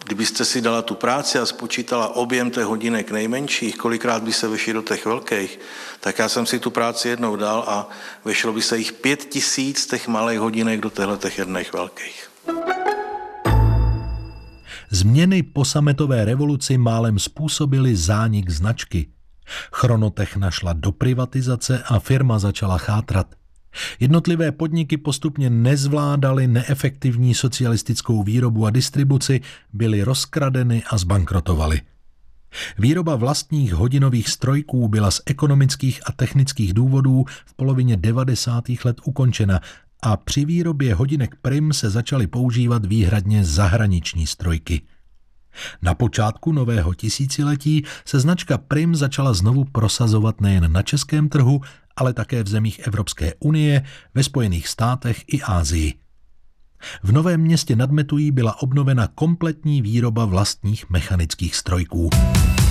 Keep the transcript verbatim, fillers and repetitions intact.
Kdybyste si dala tu práci a spočítala objem těch hodinek nejmenších, kolikrát by se vešly do těch velkých, tak já jsem si tu práci jednou dal a vešlo by se jich pět tisíc těch malých hodinek do těchto těch jedných velkých. Změny po sametové revoluci málem způsobily zánik značky. Chronotechna šla do privatizace a firma začala chátrat. Jednotlivé podniky postupně nezvládaly neefektivní socialistickou výrobu a distribuci, byly rozkradeny a zbankrotovaly. Výroba vlastních hodinových strojků byla z ekonomických a technických důvodů v polovině devadesátých let ukončena a při výrobě hodinek Prim se začaly používat výhradně zahraniční strojky. Na počátku nového tisíciletí se značka Prim začala znovu prosazovat nejen na českém trhu, ale také v zemích Evropské unie, ve Spojených státech i Asii. V Novém Městě nad Metují byla obnovena kompletní výroba vlastních mechanických strojků.